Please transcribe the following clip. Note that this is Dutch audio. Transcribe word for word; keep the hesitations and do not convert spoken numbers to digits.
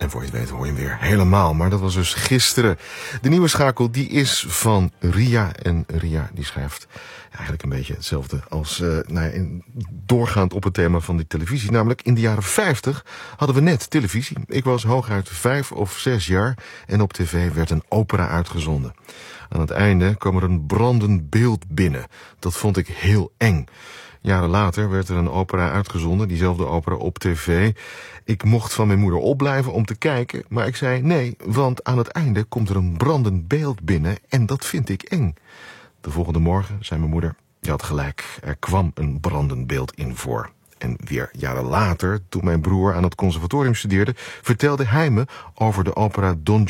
En voor je het weet hoor je hem weer helemaal. Maar dat was dus gisteren. De nieuwe schakel die is van Ria. En Ria die schrijft eigenlijk een beetje hetzelfde als uh, nou ja, doorgaand op het thema van die televisie. Namelijk in de jaren vijftig hadden we net televisie. Ik was hooguit vijf of zes jaar en op tv werd een opera uitgezonden. Aan het einde kwam er een brandend beeld binnen. Dat vond ik heel eng. Jaren later werd er een opera uitgezonden, diezelfde opera op tv. Ik mocht van mijn moeder opblijven om te kijken, maar ik zei nee, want aan het einde komt er een brandend beeld binnen en dat vind ik eng. De volgende morgen zei mijn moeder, je had gelijk, er kwam een brandend beeld in voor. En weer jaren later, toen mijn broer aan het conservatorium studeerde, vertelde hij me over de opera Don